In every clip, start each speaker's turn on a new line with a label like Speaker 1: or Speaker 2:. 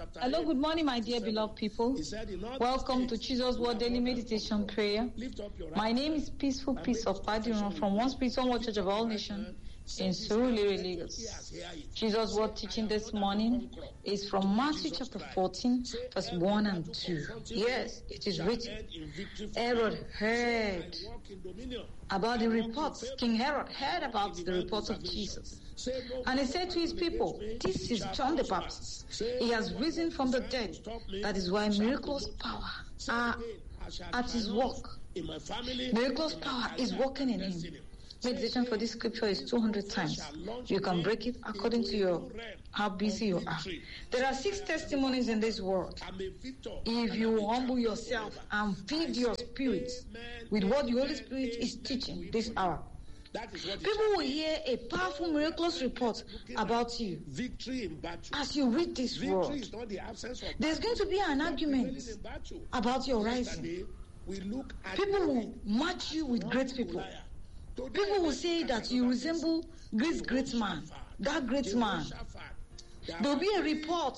Speaker 1: Hello, good morning, my dear beloved people. Welcome to Jesus Word Daily Meditation Prayer. My name is Peaceful Peace of Padiron from One Spirit, One Church of All Nations in Surulere, Lagos. Jesus' word teaching this morning is from Matthew chapter 14, verse 1 and 2. Yes, it is written, Herod heard about the reports. King Herod heard about the reports of Jesus. And he said to his people, this is John the Baptist. He has risen from the dead. That is why miraculous power are at his work. Miraculous power is working in him. Meditation for this scripture is 200 times. You can break it according to how busy you are. There are 6 testimonies in this world. If you humble yourself and feed your spirit with what the Holy Spirit is teaching this hour, people will hear a powerful, miraculous report about you. As you read this word, there's going to be an argument about your rising. People will match you with great people. People will say that you resemble this great man, that great man. There will be a report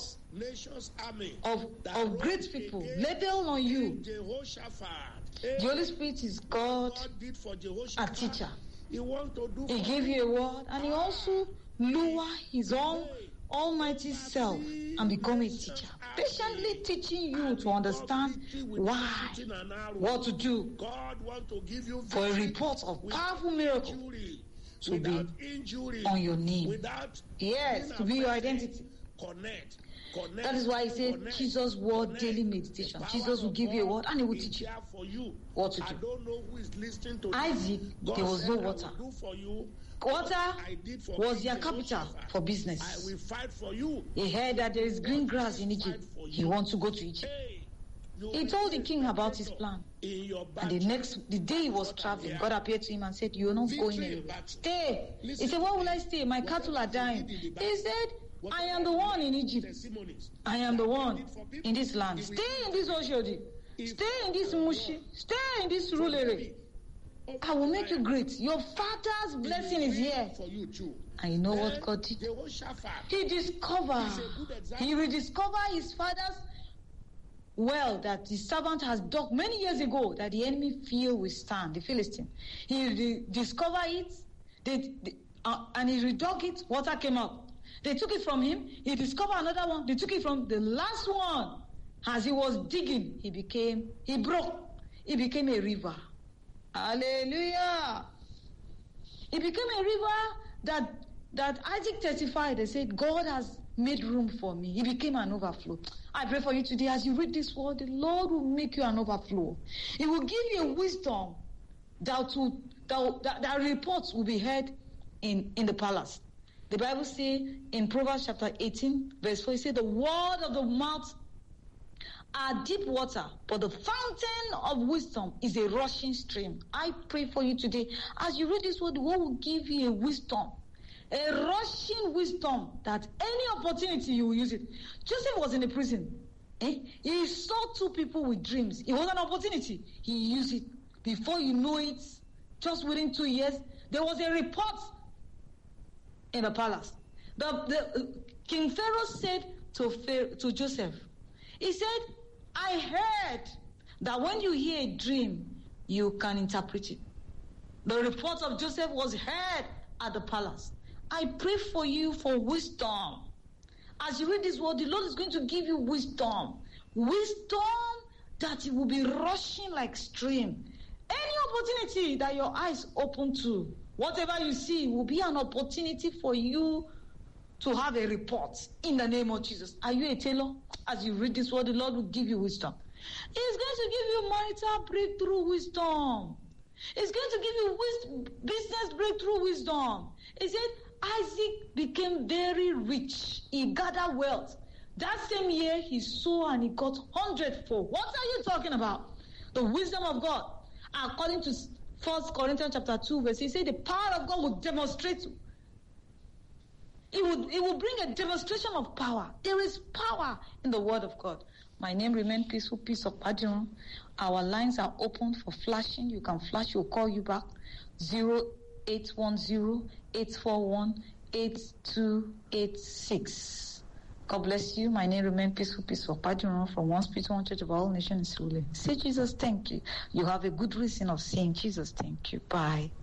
Speaker 1: of great people labeled on you. The Holy Spirit is God, a teacher. He gave you a word, and he also lower his own almighty self and become a teacher, patiently teaching you to understand why, what to do for a report of powerful miracle to be on your name. Yes, to be your identity. That is why he said Jesus' word daily meditation. Jesus will give you a word and he will teach you what to do. Isaac, there was no water. Water was their capital for business. He heard that there is green grass in Egypt. He wants to go to Egypt. He told the king about his plan. And the day he was traveling, God appeared to him and said, "You are not going anywhere. Stay." He said, "Why will I stay? My cattle are dying." He said, "I am the one in Egypt. I am the one in this land. Stay in this Oshodi. Stay in this Mushi. Stay in this Rulere. I will make you great. Your father's blessing is here." And you know what God did? He rediscovered his father's well that his servant has dug many years ago that the enemy fear will stand, the Philistine. He discovered it, and he redug it, water came out. They took it from him, he discovered another one, they took it from the last one. As he was digging, he became a river. Hallelujah. It became a river that Isaac testified. They said, God has made room for me. He became an overflow. I pray for you today as you read this word, the Lord will make you an overflow. He will give you a wisdom that reports will be heard in the palace. The Bible says in Proverbs chapter 18, verse 4, it says, the word of the mouth are deep water, but the fountain of wisdom is a rushing stream. I pray for you today. As you read this word, the word will give you a wisdom, a rushing wisdom that any opportunity you will use it. Joseph was in a prison. He saw 2 people with dreams. It was an opportunity. He used it. Before you know it, just within 2 years, there was a report in the palace. The King Pharaoh said to Joseph, he said, I heard that when you hear a dream, you can interpret it. The report of Joseph was heard at the palace. I pray for you for wisdom. As you read this word, the Lord is going to give you wisdom. Wisdom that it will be rushing like stream. Any opportunity that your eyes open to, whatever you see will be an opportunity for you to have a report in the name of Jesus. Are you a tailor? As you read this word, the Lord will give you wisdom. He's going to give you marital breakthrough wisdom. He's going to give you business breakthrough wisdom. He said Isaac became very rich. He gathered wealth. That same year, he sowed and he got 100-fold. What are you talking about? The wisdom of God. According to 1 Corinthians chapter 2, verse 6, he said the power of God will demonstrate. It will bring a demonstration of power. There is power in the word of God. My name remains Peaceful Peace of Padiron. Our lines are open for flashing. You can flash. We'll call you back. 0810-841-8286. God bless you. My name remains Peaceful. Padron from One Spirit, One Church of all nations. Say Jesus, thank you. You have a good reason of saying Jesus, thank you. Bye.